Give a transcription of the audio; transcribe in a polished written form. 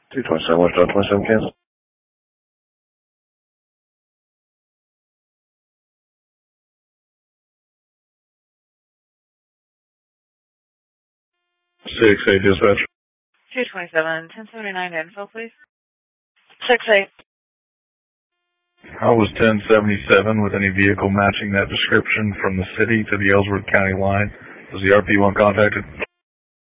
227 West 27 cancel. 6-8 dispatch. 227, 1079 info, please. 6-8. How was 1077 with any vehicle matching that description from the city to the Ellsworth County line? Was the RP1 contacted?